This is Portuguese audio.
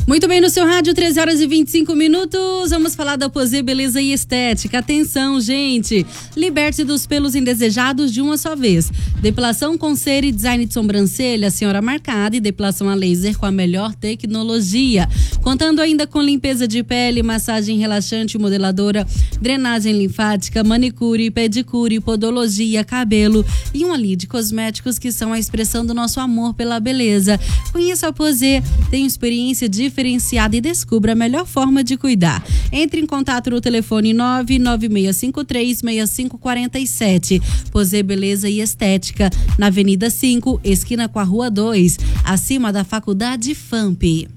Muito bem, no seu rádio, 13 horas e 25 minutos. Vamos falar da Posê Beleza e Estética. Atenção, gente. Liberte dos pelos indesejados de uma só vez. Depilação com cera e design de sobrancelha, senhora marcada, e depilação a laser com a melhor tecnologia. Contando ainda com limpeza de pele, massagem relaxante, modeladora, drenagem linfática, manicure, pedicure, podologia, cabelo e uma linha de cosméticos que são a expressão do nosso amor pela beleza. Conheça a Posê, tem experiência diferenciada e descubra a melhor forma de cuidar. Entre em contato no telefone 996536547. Posê Beleza e Estética, na Avenida 5, esquina com a Rua 2, acima da Faculdade FAMP.